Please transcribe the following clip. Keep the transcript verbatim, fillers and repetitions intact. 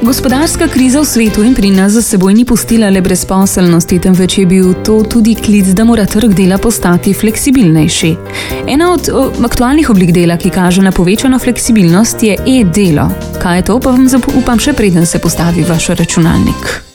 Gospodarska kriza v svetu in pri nas za seboj ni pustila le brezposelnosti, temveč je bil to tudi klic, da mora trg dela postati fleksibilnejši. Ena od o, aktualnih oblik dela, ki kaže na povečano fleksibilnost, je e-delo. Kaj je to, pa vam zaupam še preden se postavi vaš računalnik.